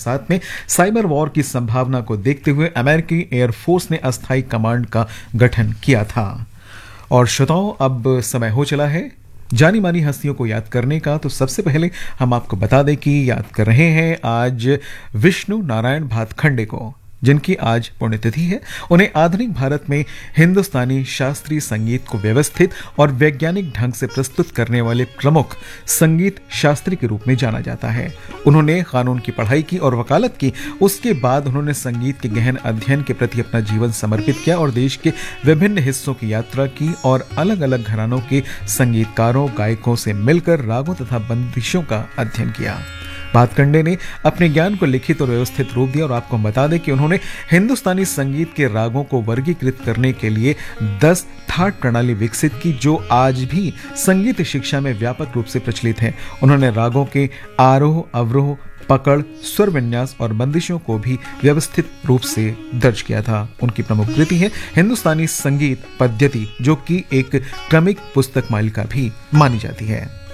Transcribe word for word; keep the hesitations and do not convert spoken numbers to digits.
सात में cyber war की संभावना को देखते हुए अमेरिकी एयरफोर्स ने अस्थायी कमांड का गठन किया था। और श्रोताओं, अब समय हो चला है जानी मानी हस्तियों को याद करने का। तो सबसे पहले हम आपको बता दें कि याद कर रहे हैं आज विष्णु नारायण भातखंडे को, जिनकी आज पुण्यतिथि है। उन्हें आधुनिक भारत में हिंदुस्तानी शास्त्रीय संगीत को व्यवस्थित और वैज्ञानिक ढंग से प्रस्तुत करने वाले प्रमुख संगीत शास्त्री के रूप में जाना जाता है। उन्होंने कानून की पढ़ाई की और वकालत की। उसके बाद उन्होंने संगीत के गहन अध्ययन के प्रति अपना जीवन समर्पित किया और देश के विभिन्न हिस्सों की यात्रा की और अलग अलग घरानों के संगीतकारों गायकों से मिलकर रागों तथा बंदिशों का अध्ययन किया। भातखंडे ने अपने ज्ञान को लिखित और व्यवस्थित रूप दिया और आपको हम बता दें कि उन्होंने हिंदुस्तानी संगीत के रागों को वर्गीकृत करने के लिए दस थाट प्रणाली विकसित की, जो आज भी संगीत शिक्षा में व्यापक रूप से प्रचलित है। उन्होंने रागों के आरोह, अवरोह, पकड़, स्वर विन्यास और बंदिशों को भी व्यवस्थित रूप से दर्ज किया था। उनकी प्रमुख कृति है हिंदुस्तानी संगीत पद्धति, जो कि एक क्रमिक पुस्तक मालिका भी मानी जाती है।